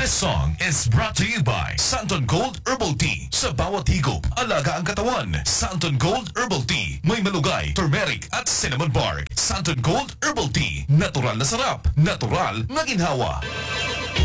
This song is brought to you by Santon Gold Herbal Tea. Sa bawat higop, alaga ang katawan. Santon Gold Herbal Tea. May malugay, turmeric at cinnamon bark. Santon Gold Herbal Tea. Natural na sarap. Natural na ginhawa.